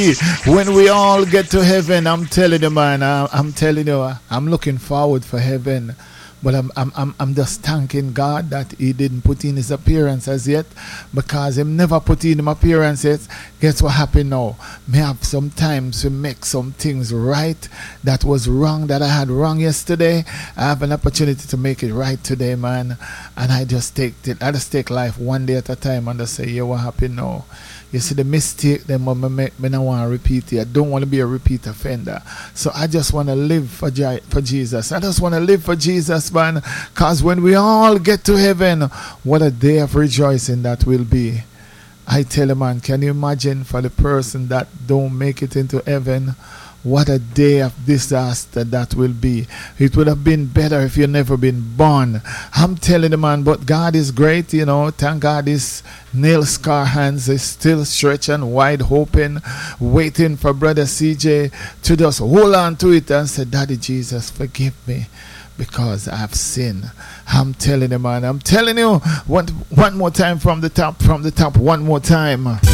When we all get to heaven, I'm telling you, man, I'm telling you, I'm looking forward for heaven. But I'm just thanking God that He didn't put in His appearance as yet, because He never put in His appearance yet. Guess what happened now? May have some time to make some things right that was wrong, that I had wrong yesterday. I have an opportunity to make it right today, man. And I just take life one day at a time and just say, yeah, what happened now? You see, the mistake them I make, me not want to repeat it. I don't want to be a repeat offender. So I just want to live for Jesus. I just want to live for Jesus, man. Because when we all get to heaven, what a day of rejoicing that will be. I tell you, man, can you imagine for the person that don't make it into heaven? What a day of disaster that will be. It would have been better if you never been born. I'm telling you, man, but God is great, you know. Thank God his nail scar hands is still stretched and wide open, waiting for Brother CJ to just hold on to it and say, Daddy Jesus, forgive me, because I've sinned. I'm telling you, man. I'm telling you, one more time from the top, one more time.